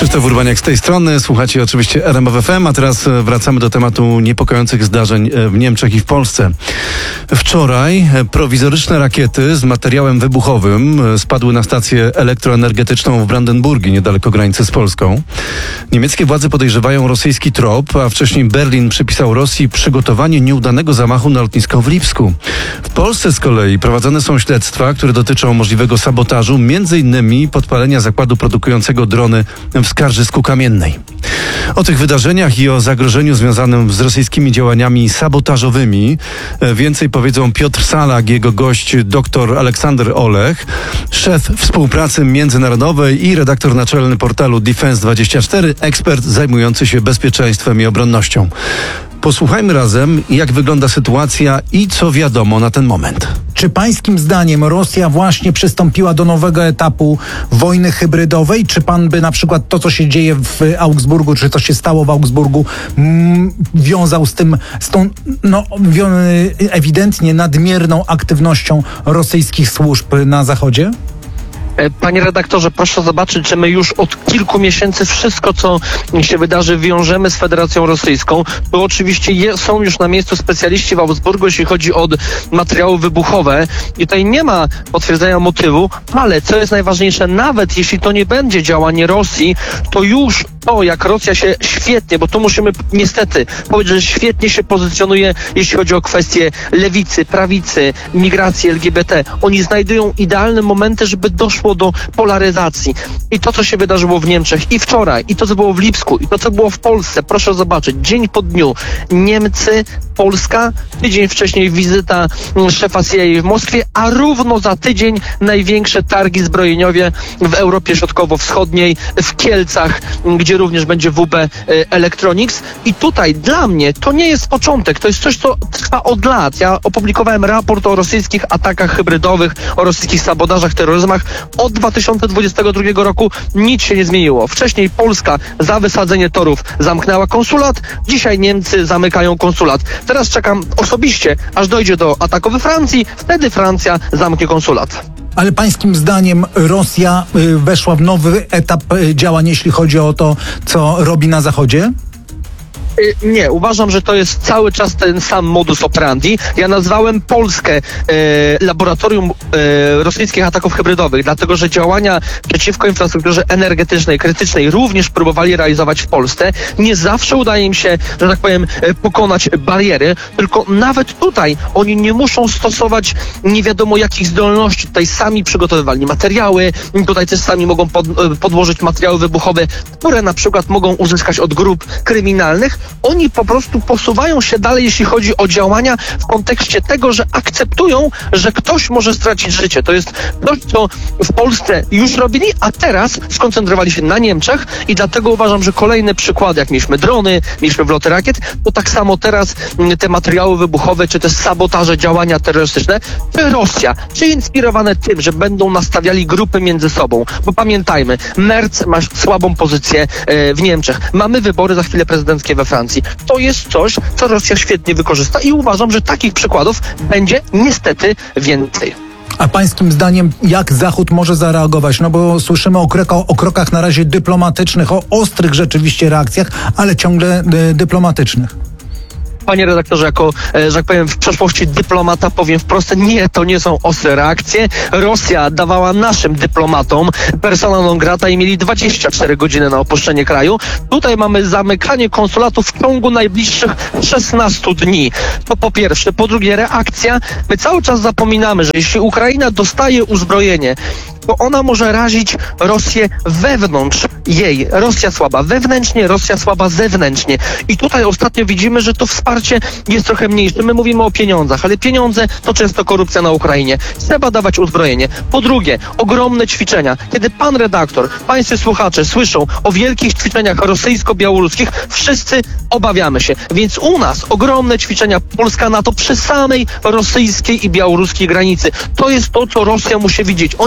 Krzysztof Urbaniak z tej strony. Słuchacie oczywiście RMF FM, a teraz wracamy do tematu niepokojących zdarzeń w Niemczech i w Polsce. Wczoraj prowizoryczne rakiety z materiałem wybuchowym spadły na stację elektroenergetyczną w Brandenburgii, niedaleko granicy z Polską. Niemieckie władze podejrzewają rosyjski trop, a wcześniej Berlin przypisał Rosji przygotowanie nieudanego zamachu na lotnisko w Lipsku. W Polsce z kolei prowadzone są śledztwa, które dotyczą możliwego sabotażu, m.in. podpalenia zakładu produkującego drony w Skarżysku Kamiennej. O tych wydarzeniach i o zagrożeniu związanym z rosyjskimi działaniami sabotażowymi więcej powiedzą Piotr Salak i jego gość dr Aleksander Olech, szef współpracy międzynarodowej i redaktor naczelny portalu Defense24, ekspert zajmujący się bezpieczeństwem i obronnością. Posłuchajmy razem, jak wygląda sytuacja i co wiadomo na ten moment. Czy pańskim zdaniem Rosja właśnie przystąpiła do nowego etapu wojny hybrydowej? Czy pan by na przykład to, co się dzieje w Augsburgu, czy to się stało w Augsburgu, wiązał z tą ewidentnie nadmierną aktywnością rosyjskich służb na Zachodzie? Panie redaktorze, proszę zobaczyć, że my już od kilku miesięcy wszystko, co się wydarzy, wiążemy z Federacją Rosyjską. To oczywiście są już na miejscu specjaliści w Augsburgu, jeśli chodzi o materiały wybuchowe. I tutaj nie ma potwierdzenia motywu, ale co jest najważniejsze, nawet jeśli to nie będzie działanie Rosji, to już to, jak Rosja się świetnie, bo tu musimy niestety powiedzieć, że świetnie się pozycjonuje, jeśli chodzi o kwestie lewicy, prawicy, migracji LGBT. Oni znajdują idealne momenty, żeby doszło do polaryzacji. I to, co się wydarzyło w Niemczech i wczoraj, i to, co było w Lipsku, i to, co było w Polsce, proszę zobaczyć, dzień po dniu Niemcy, Polska, tydzień wcześniej wizyta szefa CIA w Moskwie, a równo za tydzień największe targi zbrojeniowe w Europie Środkowo-Wschodniej, w Kielcach, gdzie również będzie WB Electronics. I tutaj dla mnie to nie jest początek, to jest coś, co trwa od lat. Ja opublikowałem raport o rosyjskich atakach hybrydowych, o rosyjskich sabotażach, terroryzmach. Od 2022 roku nic się nie zmieniło. Wcześniej Polska za wysadzenie torów zamknęła konsulat, dzisiaj Niemcy zamykają konsulat. Teraz czekam osobiście, aż dojdzie do ataku we Francji, wtedy Francja zamknie konsulat. Ale pańskim zdaniem Rosja weszła w nowy etap działań, jeśli chodzi o to, co robi na Zachodzie? Nie, uważam, że to jest cały czas ten sam modus operandi. Ja nazwałem Polskę laboratorium rosyjskich ataków hybrydowych, dlatego że działania przeciwko infrastrukturze energetycznej, krytycznej również próbowali realizować w Polsce. Nie zawsze udaje im się, że tak powiem, pokonać bariery, tylko nawet tutaj oni nie muszą stosować nie wiadomo jakich zdolności. Tutaj sami przygotowywali materiały, tutaj też sami mogą podłożyć materiały wybuchowe, które na przykład mogą uzyskać od grup kryminalnych. Oni po prostu posuwają się dalej, jeśli chodzi o działania w kontekście tego, że akceptują, że ktoś może stracić życie. To jest coś, co w Polsce już robili, a teraz skoncentrowali się na Niemczech i dlatego uważam, że kolejne przykłady, jak mieliśmy drony, mieliśmy wloty rakiet, to tak samo teraz te materiały wybuchowe, czy te sabotaże, działania terrorystyczne, czy Rosja, czy inspirowane tym, że będą nastawiali grupy między sobą. Bo pamiętajmy, Merz ma słabą pozycję w Niemczech. Mamy wybory za chwilę prezydenckie we Francji. To jest coś, co Rosja świetnie wykorzysta i uważam, że takich przykładów będzie niestety więcej. A pańskim zdaniem jak Zachód może zareagować? No bo słyszymy o krokach na razie dyplomatycznych, o ostrych rzeczywiście reakcjach, ale ciągle dyplomatycznych. Panie redaktorze, jako, że tak powiem, w przeszłości dyplomata powiem wprost, nie, to nie są ostre reakcje. Rosja dawała naszym dyplomatom persona non grata i mieli 24 godziny na opuszczenie kraju. Tutaj mamy zamykanie konsulatów w ciągu najbliższych 16 dni. To po pierwsze. Po drugie, reakcja. My cały czas zapominamy, że jeśli Ukraina dostaje uzbrojenie, to ona może razić Rosję wewnątrz jej. Rosja słaba wewnętrznie, Rosja słaba zewnętrznie. I tutaj ostatnio widzimy, że to wsparcie jest trochę mniejsze. My mówimy o pieniądzach, ale pieniądze to często korupcja na Ukrainie. Trzeba dawać uzbrojenie. Po drugie, ogromne ćwiczenia. Kiedy pan redaktor, pańscy słuchacze słyszą o wielkich ćwiczeniach rosyjsko-białoruskich, wszyscy obawiamy się. Więc u nas ogromne ćwiczenia Polska-NATO przy samej rosyjskiej i białoruskiej granicy. To jest to, co Rosja musi widzieć. Oni się muszą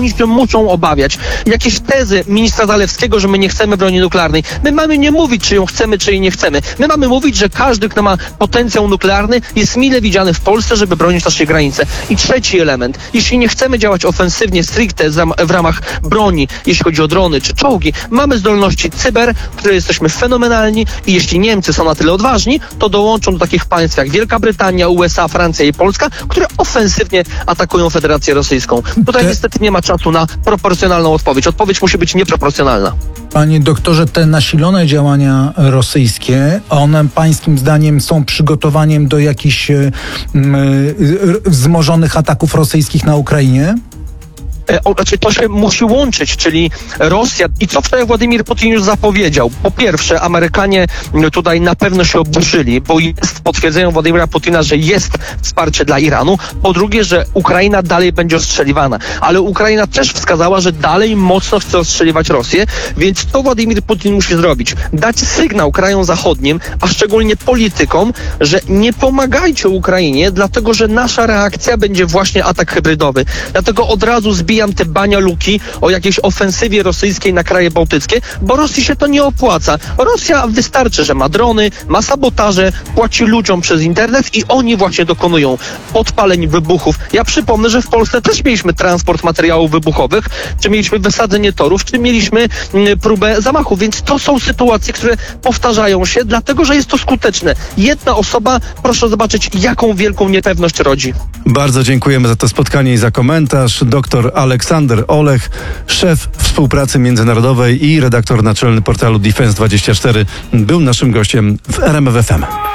muszą obawiać. Jakieś tezy ministra Zalewskiego, że my nie chcemy broni nuklearnej. My mamy nie mówić, czy ją chcemy, czy jej nie chcemy. My mamy mówić, że każdy, kto ma potencjał nuklearny, jest mile widziany w Polsce, żeby bronić naszej granicy. I trzeci element. Jeśli nie chcemy działać ofensywnie, stricte w ramach broni, jeśli chodzi o drony czy czołgi, mamy zdolności cyber, w której jesteśmy fenomenalni i jeśli Niemcy są na tyle odważni, to dołączą do takich państw jak Wielka Brytania, USA, Francja i Polska, które ofensywnie atakują Federację Rosyjską. Tutaj niestety nie ma czasu na proporcjonalną odpowiedź. Odpowiedź musi być nieproporcjonalna. Panie doktorze, te nasilone działania rosyjskie, one pańskim zdaniem są przygotowaniem do jakichś wzmożonych ataków rosyjskich na Ukrainie? Znaczy to się musi łączyć, czyli Rosja i co wczoraj Władimir Putin już zapowiedział. Po pierwsze, Amerykanie tutaj na pewno się oburzyli, bo jest potwierdzeniem Władimira Putina, że jest wsparcie dla Iranu. Po drugie, że Ukraina dalej będzie ostrzeliwana. Ale Ukraina też wskazała, że dalej mocno chce ostrzeliwać Rosję, więc to Władimir Putin musi zrobić. Dać sygnał krajom zachodnim, a szczególnie politykom, że nie pomagajcie Ukrainie, dlatego że nasza reakcja będzie właśnie atak hybrydowy. Dlatego od razu zbijam te banialuki o jakiejś ofensywie rosyjskiej na kraje bałtyckie, bo Rosji się to nie opłaca. Rosja wystarczy, że ma drony, ma sabotaże, płaci ludziom przez internet i oni właśnie dokonują podpaleń, wybuchów. Ja przypomnę, że w Polsce też mieliśmy transport materiałów wybuchowych, czy mieliśmy wysadzenie torów, czy mieliśmy próbę zamachu, więc to są sytuacje, które powtarzają się, dlatego że jest to skuteczne. Jedna osoba, proszę zobaczyć, jaką wielką niepewność rodzi. Bardzo dziękujemy za to spotkanie i za komentarz. Doktor Aleksander Olech, szef współpracy międzynarodowej i redaktor naczelny portalu Defense24 był naszym gościem w RMF FM.